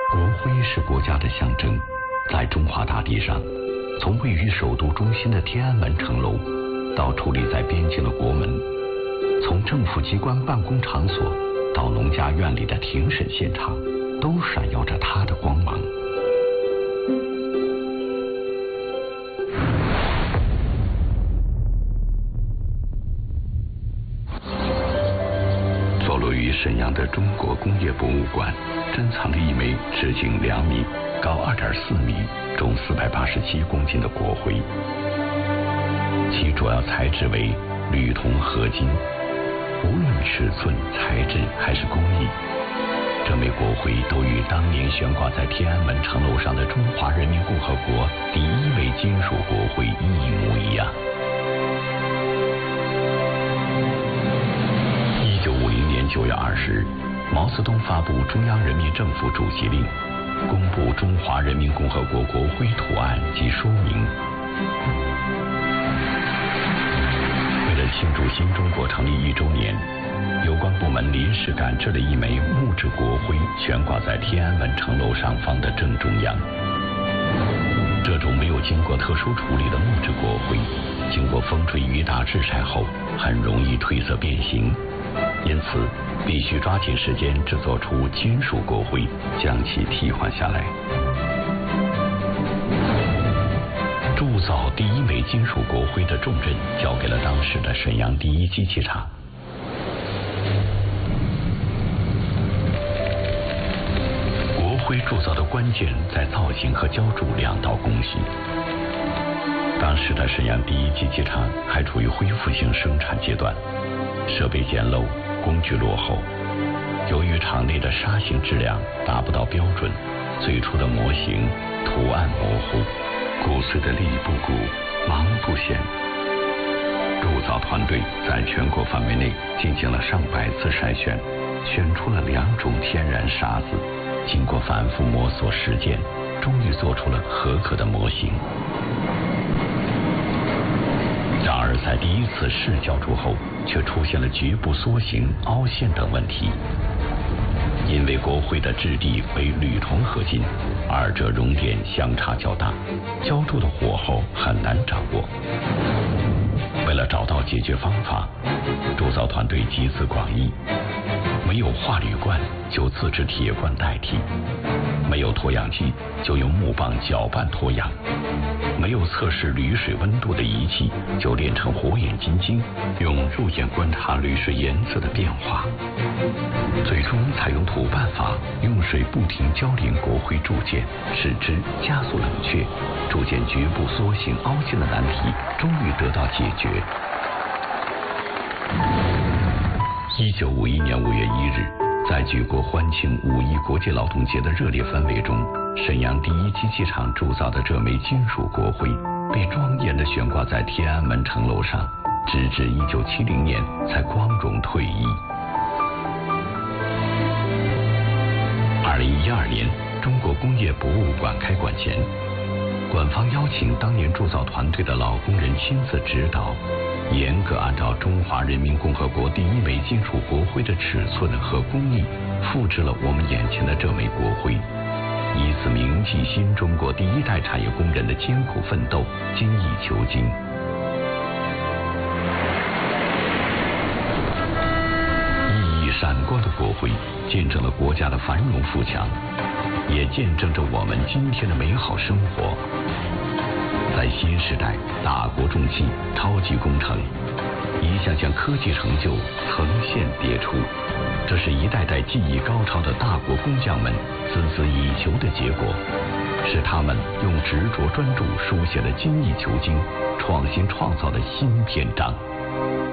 国徽是国家的象征，在中华大地上，从位于首都中心的天安门城楼，到矗立在边境的国门，从政府机关办公场所到农家院里的庭审现场，都闪耀着它的光芒。坐落于沈阳的中国工业博物馆，珍藏着一枚直径2米、高2.4米、重487公斤的国徽，其主要材质为铝铜合金，无论尺寸、材质还是工艺，这枚国徽都与当年悬挂在天安门城楼上的中华人民共和国第1枚金属国徽一模一样。1950年9月20日，毛泽东发布中央人民政府主席令，公布中华人民共和国国徽图案及说明。为了庆祝新中国成立1周年，有关部门临时赶制了一枚木质国徽，悬挂在天安门城楼上方的正中央。这种没有经过特殊处理的木质国徽，经过风吹雨打制晒后，很容易褪色变形，因此必须抓紧时间制作出金属国徽，将其替换下来。铸造第1枚金属国徽的重任交给了当时的沈阳第1机器厂。国徽铸造的关键在造型和浇铸2道工序。当时的沈阳第1机器厂还处于恢复性生产阶段，设备简陋，工具落后。由于厂内的砂型质量达不到标准，最初的模型图案模糊，骨碎的力不鼓，芒不现。铸造团队在全国范围内进行了上百次筛选，选出了2种天然沙子，经过反复摸索实践，终于做出了合格的模型。然而在第1次试浇铸后，却出现了局部缩形、凹陷等问题。因为国徽的质地为铝铜合金，2者熔点相差较大，浇铸的火候很难掌握。为了找到解决方法，铸造团队集思广益，没有化铝罐就自制铁罐代替，没有脱氧机就用木棒搅拌脱氧，没有测试铝水温度的仪器就炼成火眼金睛，用肉眼观察铝水颜色的变化。最终采用土办法，用水不停浇淋国徽铸件，使之加速冷却，铸件局部缩形凹陷的难题终于得到解决。1951年5月1日，在举国欢庆5一国际劳动节的热烈氛围中，沈阳第1机器厂铸造的这枚金属国徽被庄严地悬挂在天安门城楼上，直至1970年才光荣退役。2012年，中国工业博物馆开馆前，馆方邀请当年铸造团队的老工人亲自指导，严格按照中华人民共和国第1枚金属国徽的尺寸和工艺，复制了我们眼前的这枚国徽，以此铭记新中国第1代产业工人的艰苦奋斗，精益求精。熠熠闪光的国徽见证了国家的繁荣富强，也见证着我们今天的美好生活。在新时代，大国重器、超级工程，一项项科技成就层现迭出，这是一代代技艺高超的大国工匠们孜孜以求的结果，是他们用执着专注书写了精益求精、创新创造的新篇章。